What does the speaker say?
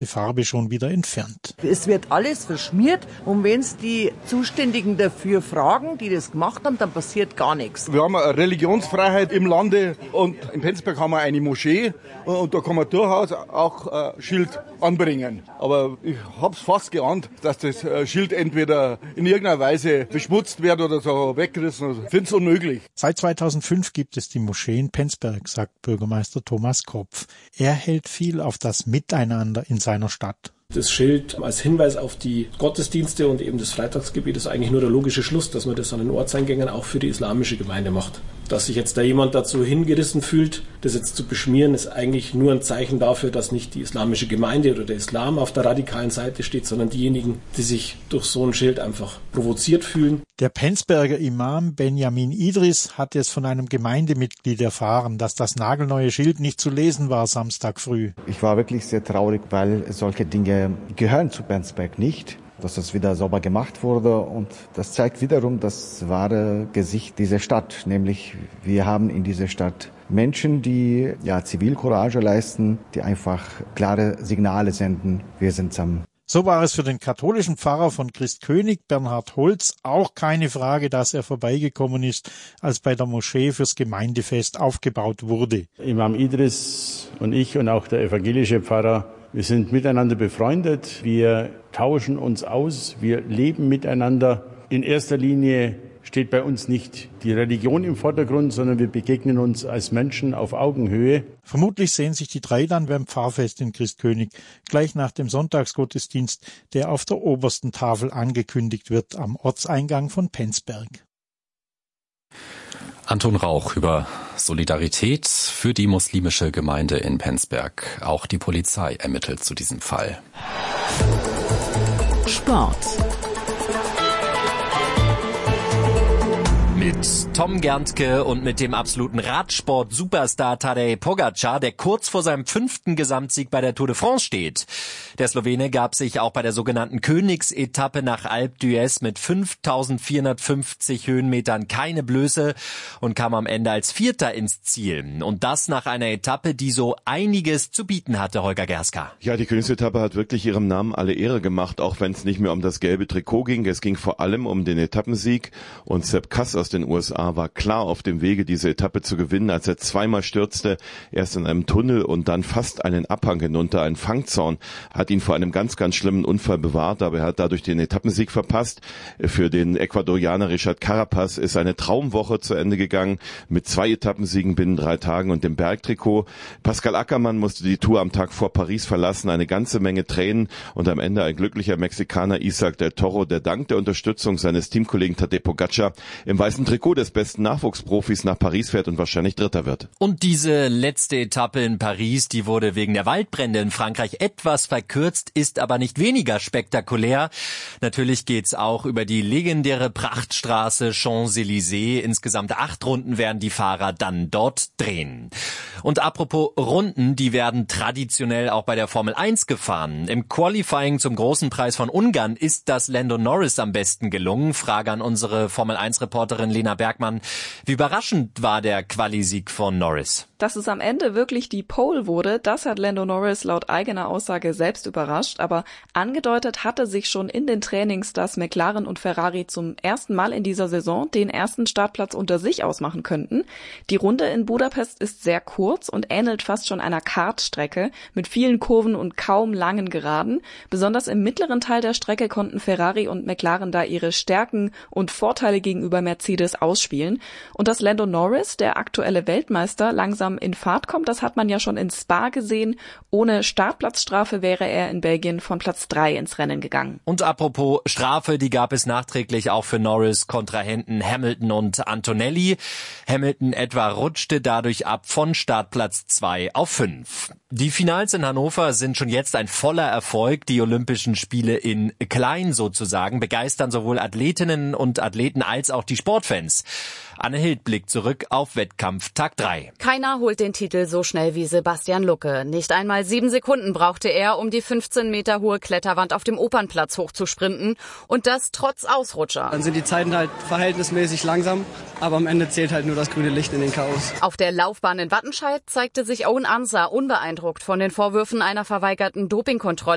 die Farbe schon wieder entfernt. Es wird alles verschmiert und wenn es die Zuständigen dafür fragen, die das gemacht haben, dann passiert gar nichts. Wir haben eine Religionsfreiheit im Lande und in Penzberg haben wir eine Moschee und da kann man durchaus auch ein Schild anbringen. Aber ich habe es fast geahnt, dass das Schild entweder in irgendeiner Weise beschmutzt wird oder so weggerissen. Ich finde es unmöglich. Seit 2005 gibt es die Moschee in Penzberg, sagt Bürgermeister Thomas Kopf. Er hält viel auf das Miteinander in seiner Stadt. Das Schild als Hinweis auf die Gottesdienste und eben das Freitagsgebet ist eigentlich nur der logische Schluss, dass man das an den Ortseingängen auch für die islamische Gemeinde macht. Dass sich jetzt da jemand dazu hingerissen fühlt, das jetzt zu beschmieren, ist eigentlich nur ein Zeichen dafür, dass nicht die islamische Gemeinde oder der Islam auf der radikalen Seite steht, sondern diejenigen, die sich durch so ein Schild einfach provoziert fühlen. Der Penzberger Imam Benjamin Idris hat es von einem Gemeindemitglied erfahren, dass das nagelneue Schild nicht zu lesen war Samstag früh. Ich war wirklich sehr traurig, weil solche Dinge gehören zu Penzberg nicht. Dass das wieder sauber gemacht wurde und das zeigt wiederum das wahre Gesicht dieser Stadt. Nämlich wir haben in dieser Stadt Menschen, die Zivilcourage leisten, die einfach klare Signale senden. Wir sind zusammen. So war es für den katholischen Pfarrer von Christkönig, Bernhard Holz, auch keine Frage, dass er vorbeigekommen ist, als bei der Moschee fürs Gemeindefest aufgebaut wurde. Imam Idris und ich und auch der evangelische Pfarrer, wir sind miteinander befreundet, wir tauschen uns aus, wir leben miteinander. In erster Linie steht bei uns nicht die Religion im Vordergrund, sondern wir begegnen uns als Menschen auf Augenhöhe. Vermutlich sehen sich die drei dann beim Pfarrfest in Christkönig, gleich nach dem Sonntagsgottesdienst, der auf der obersten Tafel angekündigt wird, am Ortseingang von Penzberg. Anton Rauch über Solidarität für die muslimische Gemeinde in Penzberg. Auch die Polizei ermittelt zu diesem Fall. Sport. Mit Tom Gerntke und mit dem absoluten Radsport-Superstar Tadej Pogačar, der kurz vor seinem 5. Gesamtsieg bei der Tour de France steht. Der Slowene gab sich auch bei der sogenannten Königsetappe nach Alpe d'Huez mit 5.450 Höhenmetern keine Blöße und kam am Ende als Vierter ins Ziel. Und das nach einer Etappe, die so einiges zu bieten hatte, Holger Gerska. Ja, die Königsetappe hat wirklich ihrem Namen alle Ehre gemacht, auch wenn es nicht mehr um das gelbe Trikot ging. Es ging vor allem um den Etappensieg und Sepp Kuss aus den USA war klar auf dem Wege, diese Etappe zu gewinnen, als er zweimal stürzte, erst in einem Tunnel und dann fast einen Abhang hinunter. Ein Fangzaun hat ihn vor einem ganz, ganz schlimmen Unfall bewahrt, aber er hat dadurch den Etappensieg verpasst. Für den Ecuadorianer Richard Carapaz ist eine Traumwoche zu Ende gegangen mit 2 Etappensiegen binnen 3 Tagen und dem Bergtrikot. Pascal Ackermann musste die Tour am Tag vor Paris verlassen, eine ganze Menge Tränen und am Ende ein glücklicher Mexikaner Isaac del Toro, der dank der Unterstützung seines Teamkollegen Tadej Pogačar im weißen Trikot des besten Nachwuchsprofis nach Paris fährt und wahrscheinlich Dritter wird. Und diese letzte Etappe in Paris, die wurde wegen der Waldbrände in Frankreich etwas verkürzt, ist aber nicht weniger spektakulär. Natürlich geht's auch über die legendäre Prachtstraße Champs-Élysées. Insgesamt 8 Runden werden die Fahrer dann dort drehen. Und apropos Runden, die werden traditionell auch bei der Formel 1 gefahren. Im Qualifying zum großen Preis von Ungarn ist das Lando Norris am besten gelungen. Frage an unsere Formel 1-Reporterin Lena Bergmann. Wie überraschend war der Quali-Sieg von Norris? Dass es am Ende wirklich die Pole wurde, das hat Lando Norris laut eigener Aussage selbst überrascht, aber angedeutet hatte sich schon in den Trainings, dass McLaren und Ferrari zum ersten Mal in dieser Saison den ersten Startplatz unter sich ausmachen könnten. Die Runde in Budapest ist sehr kurz und ähnelt fast schon einer Kartstrecke mit vielen Kurven und kaum langen Geraden. Besonders im mittleren Teil der Strecke konnten Ferrari und McLaren da ihre Stärken und Vorteile gegenüber Mercedes ausspielen. Und dass Lando Norris, der aktuelle Weltmeister, langsam in Fahrt kommt, das hat man ja schon in Spa gesehen. Ohne Startplatzstrafe wäre er in Belgien von Platz 3 ins Rennen gegangen. Und apropos Strafe, die gab es nachträglich auch für Norris Kontrahenten Hamilton und Antonelli. Hamilton etwa rutschte dadurch ab von Startplatz 2 auf 5. Die Finals in Hannover sind schon jetzt ein voller Erfolg. Die Olympischen Spiele in klein sozusagen begeistern sowohl Athletinnen und Athleten als auch die Sportfans. Anne Hild blickt zurück auf Wettkampf Tag 3. Keiner holt den Titel so schnell wie Sebastian Lucke. Nicht einmal 7 Sekunden brauchte er, um die 15 Meter hohe Kletterwand auf dem Opernplatz hochzusprinten. Und das trotz Ausrutscher. Dann sind die Zeiten halt verhältnismäßig langsam, aber am Ende zählt halt nur das grüne Licht in den Chaos. Auf der Laufbahn in Wattenscheid zeigte sich Owen Ansah unbeeindruckt von den Vorwürfen einer verweigerten Dopingkontrolle.